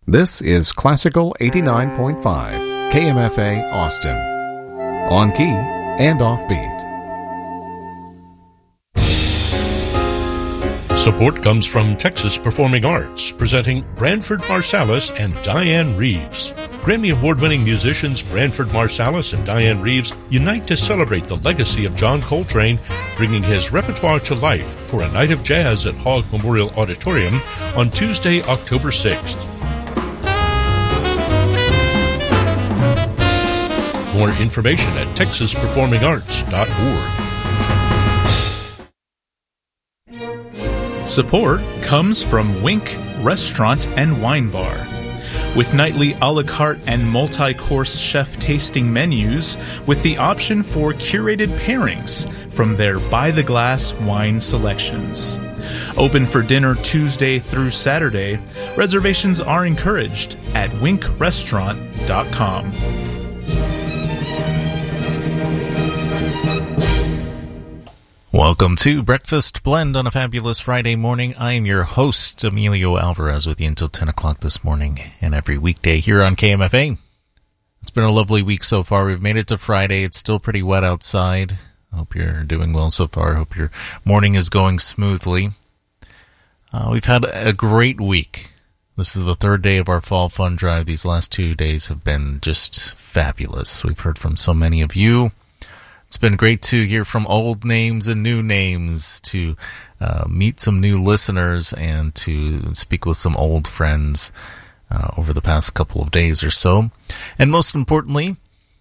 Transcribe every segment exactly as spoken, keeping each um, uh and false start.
This is Classical eighty-nine point five, K M F A Austin. On key and offbeat. Support comes from Texas Performing Arts, presenting Branford Marsalis and Diane Reeves. Grammy Award-winning musicians Branford Marsalis and Diane Reeves unite to celebrate the legacy of John Coltrane, bringing his repertoire to life for a night of jazz at Hogg Memorial Auditorium on Tuesday, October sixth. More information at texas performing arts dot org. Support comes from Wink Restaurant and Wine Bar. With nightly a la carte and multi-course chef tasting menus with the option for curated pairings from their by-the-glass wine selections. Open for dinner Tuesday through Saturday. Reservations are encouraged at wink restaurant dot com. Welcome to Breakfast Blend on a fabulous Friday morning. I am your host, Emilio Alvarez, with you until ten o'clock this morning and every weekday here on K M F A. It's been a lovely week so far. We've made it to Friday. It's still pretty wet outside. I hope you're doing well so far. I hope your morning is going smoothly. Uh, we've had a great week. This is the third day of our Fall Fun Drive. These last two days have been just fabulous. We've heard from so many of you. It's been great to hear from old names and new names, to uh, meet some new listeners, and to speak with some old friends uh, over the past couple of days or so. And most importantly,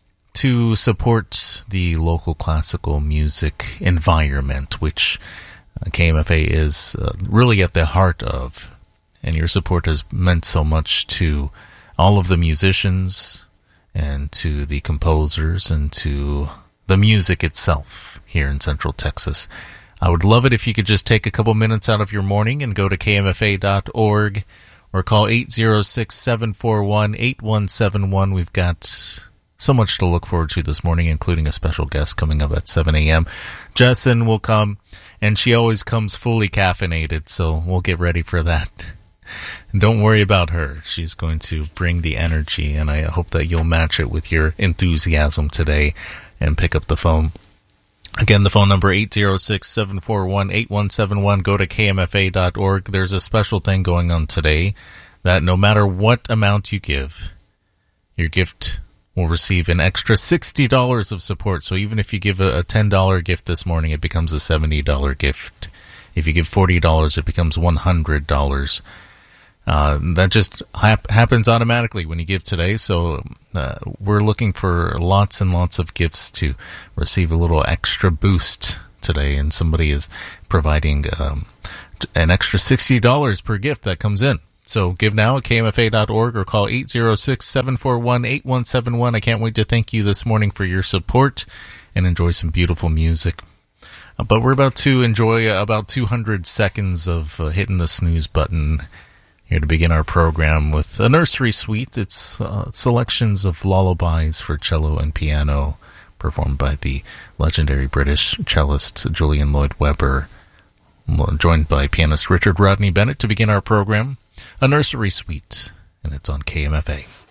to support the local classical music environment, which uh, K M F A is uh, really at the heart of. And your support has meant so much to all of the musicians and to the composers and to the music itself here in Central Texas. I would love it if you could just take a couple minutes out of your morning and go to K M F A dot org or call eight zero six, seven four one, eight one seven one. We've got so much to look forward to this morning, including a special guest coming up at seven a.m. Jessin will come, and she always comes fully caffeinated, so we'll get ready for that. And don't worry about her. She's going to bring the energy, and I hope that you'll match it with your enthusiasm today and pick up the phone. Again, the phone number eight zero six, seven four one, eight one seven one. Go to K M F A dot org. There's a special thing going on today that no matter what amount you give, your gift will receive an extra sixty dollars of support. So even if you give a ten dollars gift this morning, it becomes a seventy dollars gift. If you give forty dollars, it becomes one hundred dollars. Uh, that just hap- happens automatically when you give today, so uh, we're looking for lots and lots of gifts to receive a little extra boost today, and somebody is providing um, an extra sixty dollars per gift that comes in. So give now at K M F A dot org or call eight zero six, seven four one, eight one seven one. I can't wait to thank you this morning for your support and enjoy some beautiful music. Uh, but we're about to enjoy uh, about two hundred seconds of uh, hitting the snooze button here to begin our program with a nursery suite. It's uh, selections of lullabies for cello and piano performed by the legendary British cellist Julian Lloyd Webber, joined by pianist Richard Rodney Bennett to begin our program. A nursery suite, and it's on K M F A.